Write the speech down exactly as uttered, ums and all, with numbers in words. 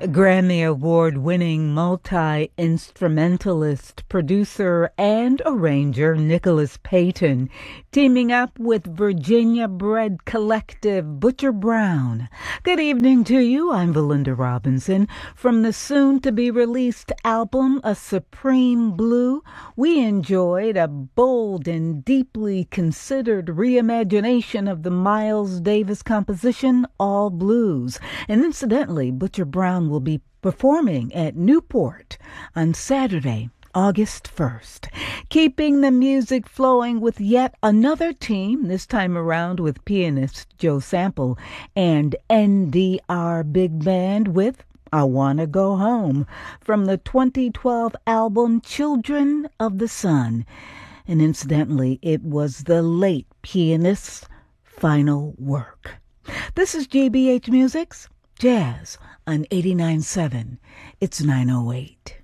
Grammy Award winning multi instrumentalist, producer, and arranger Nicholas Payton, teaming up with Virginia bred collective Butcher Brown. Good evening to you. I'm Valinda Robinson. From the soon to be released album, A Supreme Blue, we enjoyed a bold and deeply considered reimagination of the Miles Davis composition, All Blues. And incidentally, Butcher Brown will be performing at Newport on Saturday, August first. Keeping the music flowing with yet another team, this time around with pianist Joe Sample and N D R Big Band with I Wanna Go Home from the twenty twelve album Children of the Sun. And incidentally, it was the late pianist's final work. This is G B H Music's Jazz on eighty-nine point seven. It's nine oh eight.